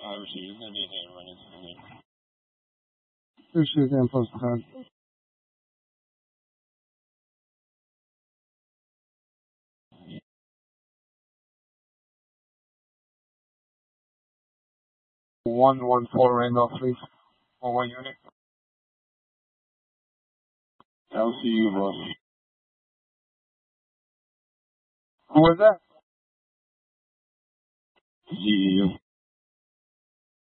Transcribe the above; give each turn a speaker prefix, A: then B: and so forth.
A: I received the data running through me.
B: Appreciate the info, Stan. $114 Randolph, please. For 1 unit.
A: LCU, boss.
B: Who was that?
A: GEU.